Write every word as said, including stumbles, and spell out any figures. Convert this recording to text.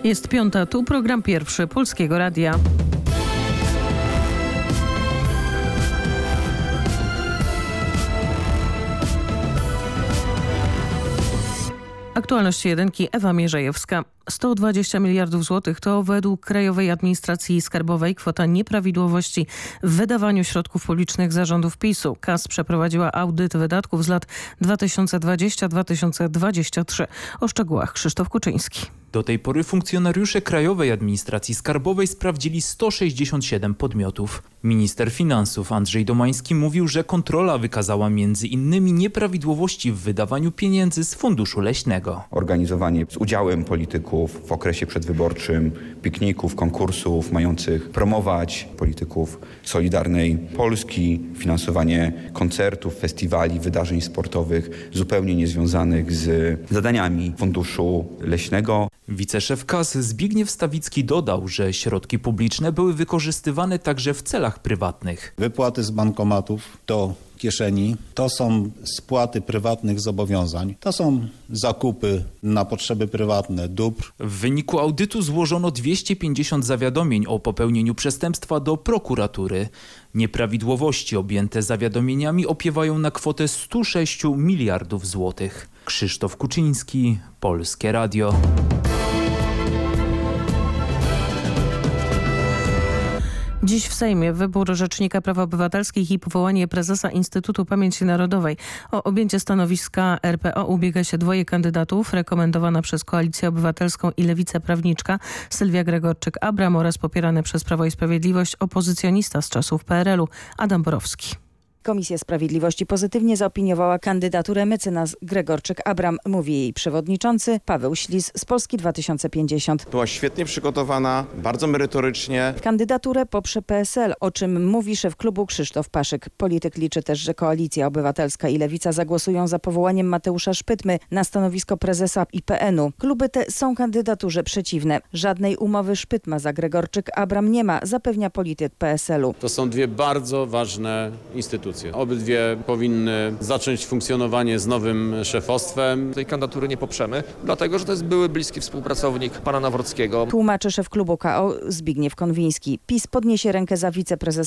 Jest piąta, tu program pierwszy Polskiego Radia. Aktualności jedynki, Ewa Mierzejewska. sto dwadzieścia miliardów złotych to według Krajowej Administracji Skarbowej kwota nieprawidłowości w wydawaniu środków publicznych zarządów PiSu. K A S przeprowadziła audyt wydatków z lat dwa tysiące dwudziesty do dwa tysiące dwudziestego trzeciego. O szczegółach Krzysztof Kuczyński. Do tej pory funkcjonariusze Krajowej Administracji Skarbowej sprawdzili sto sześćdziesiąt siedem podmiotów. Minister finansów Andrzej Domański mówił, że kontrola wykazała między innymi nieprawidłowości w wydawaniu pieniędzy z Funduszu Leśnego. Organizowanie z udziałem polityków w okresie przedwyborczym pikników, konkursów mających promować polityków Solidarnej Polski, finansowanie koncertów, festiwali, wydarzeń sportowych zupełnie niezwiązanych z zadaniami Funduszu Leśnego. Wiceszef K A S Zbigniew Stawicki dodał, że środki publiczne były wykorzystywane także w celach prywatnych. Wypłaty z bankomatów do kieszeni to są spłaty prywatnych zobowiązań, to są zakupy na potrzeby prywatne dóbr. W wyniku audytu złożono dwieście pięćdziesiąt zawiadomień o popełnieniu przestępstwa do prokuratury. Nieprawidłowości objęte zawiadomieniami opiewają na kwotę sto sześć miliardów złotych. Krzysztof Kuczyński, Polskie Radio. Dziś w Sejmie wybór Rzecznika Praw Obywatelskich i powołanie prezesa Instytutu Pamięci Narodowej. O objęcie stanowiska R P O ubiega się dwoje kandydatów, rekomendowana przez Koalicję Obywatelską i Lewicę prawniczka Sylwia Gregorczyk-Abram oraz popierany przez Prawo i Sprawiedliwość opozycjonista z czasów P R L u Adam Borowski. Komisja Sprawiedliwości pozytywnie zaopiniowała kandydaturę mecenas Gregorczyk-Abram, mówi jej przewodniczący Paweł Ślis z Polski dwa tysiące pięćdziesiąt. Była świetnie przygotowana, bardzo merytorycznie. Kandydaturę poprze P S L, o czym mówi szef klubu Krzysztof Paszyk. Polityk liczy też, że Koalicja Obywatelska i Lewica zagłosują za powołaniem Mateusza Szpytmy na stanowisko prezesa I P N u. Kluby te są kandydaturze przeciwne. Żadnej umowy Szpytma za Gregorczyk-Abram nie ma, zapewnia polityk P S L u. To są dwie bardzo ważne instytucje. Obydwie powinny zacząć funkcjonowanie z nowym szefostwem. Tej kandydatury nie poprzemy, dlatego że to jest były bliski współpracownik pana Nawrockiego. Tłumaczy szef klubu K O Zbigniew Konwiński. PiS podniesie rękę za wiceprezesem